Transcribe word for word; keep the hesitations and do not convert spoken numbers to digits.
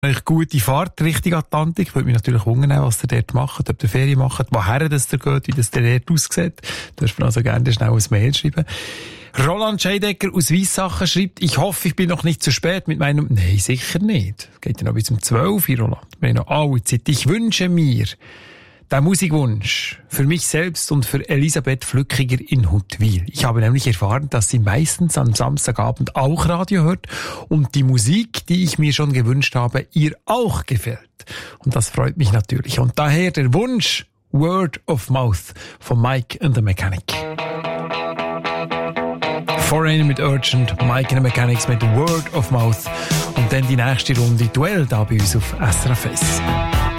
Euch gute Fahrt Richtung Atlantik. Würde mich natürlich wundern, was ihr dort macht, ob ihr Ferien macht, woher das ihr geht, wie das dort aussieht. Du darfst mir also gerne schnell ein Mail schreiben. Roland Scheidecker aus Weissachen schreibt, ich hoffe, ich bin noch nicht zu spät mit meinem... Nein, sicher nicht. Es geht ja noch bis um zwölf Uhr, Roland. Wir haben noch alle Zeit. Ich wünsche mir der Musikwunsch für mich selbst und für Elisabeth Flückiger in Huttwil. Ich habe nämlich erfahren, dass sie meistens am Samstagabend auch Radio hört und die Musik, die ich mir schon gewünscht habe, ihr auch gefällt. Und das freut mich natürlich. Und daher der Wunsch Word of Mouth von Mike and the Mechanic. Foreigner mit Urgent, Mike and the Mechanics mit Word of Mouth und dann die nächste Runde Duell da bei uns auf S R F eins.